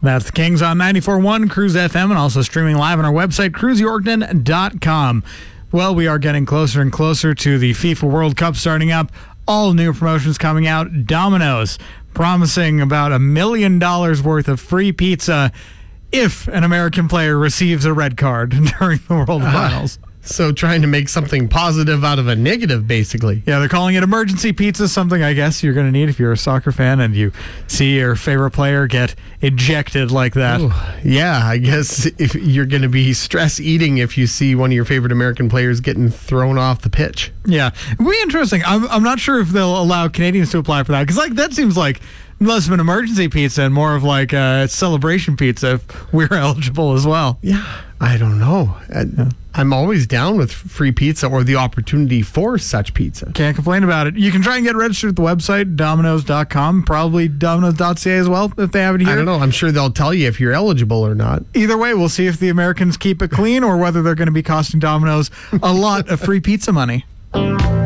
That's the Kings on 94.1 Cruise FM and also streaming live on our website, cruiseyorkton.com. Well, we are getting closer and closer to the FIFA World Cup starting up. All new promotions coming out. Domino's promising about $1 million worth of free pizza if an American player receives a red card during the World Finals. So trying to make something positive out of a negative, basically. Yeah, they're calling it emergency pizza, something I guess you're going to need if you're a soccer fan and you see your favorite player get ejected like that. Ooh, yeah, I guess if you're going to be stress eating if you see one of your favorite American players getting thrown off the pitch. Yeah, it would be interesting. I'm not sure if they'll allow Canadians to apply for that, because that seems like less of an emergency pizza and more of like a celebration pizza if we're eligible as well. Yeah, I don't know. I'm always down with free pizza or the opportunity for such pizza. Can't complain about it. You can try and get registered at the website, Domino's.com, probably Domino's.ca as well, if they have it here. I don't know. I'm sure they'll tell you if you're eligible or not. Either way, we'll see if the Americans keep it clean or whether they're going to be costing Domino's a lot of free pizza money.